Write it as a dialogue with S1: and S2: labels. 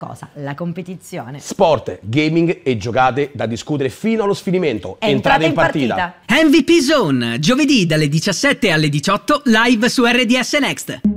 S1: Cosa? La competizione.
S2: Sport, gaming e giocate da discutere fino allo sfinimento. Entrate in partita.
S3: MVP Zone, giovedì dalle 17 alle 18 live su RDS Next.